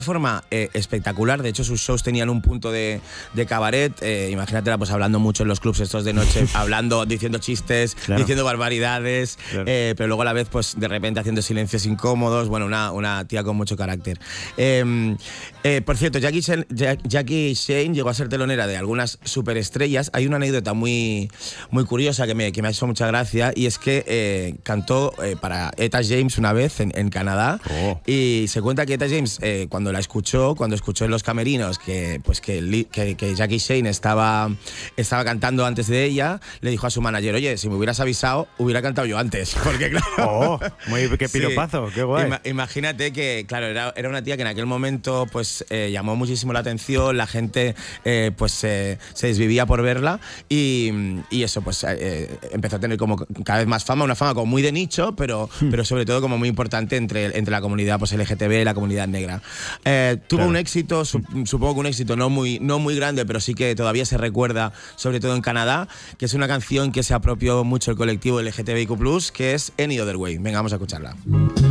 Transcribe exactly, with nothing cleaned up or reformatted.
forma eh, espectacular. De hecho, sus shows tenían un punto de, de cabaret. Eh, imagínatela pues hablando mucho en los clubs estos de noche, hablando, diciendo chistes, claro. diciendo barbaridades, claro. eh, pero luego a la vez pues de repente haciendo silencios incómodos. Bueno, una, una tía con mucho carácter. Eh, eh, por cierto, Jackie Shane, Jackie Shane llegó a ser telonera de algunas superestrellas. Hay una anécdota muy, muy curiosa que me, que me ha hecho mucha gracia, y es que eh, cantó eh, para Etta James una vez en, en Canadá. Oh. Y se cuenta que Etta James, eh, cuando la escuchó, cuando escuchó en los camerinos que, pues que, que, que Jackie Shane estaba, estaba cantando antes de ella, le dijo a su manager: oye, si me hubieras avisado, hubiera cantado yo antes. Porque claro… Oh, muy, qué piropazo, sí, qué guay. Ima, imagínate que, claro, era, era una tía que en aquel momento pues eh, llamó muchísimo la atención, la gente eh, pues eh, se desvivía por verla, y, y eso pues eh, empezó a tener como cada vez más fama, una fama como muy de nicho, pero, hmm. pero sobre todo como muy importante entre, entre la comunidad pues L G T B y la comunidad negra. Eh, tuvo claro. un éxito, su, supongo que un éxito no muy, no muy grande, pero sí que todavía se recuerda, sobre todo en Canadá, que es una canción que se apropió mucho el colectivo L G T B I Q plus, que es Any Other Way. Venga, vamos a escucharla.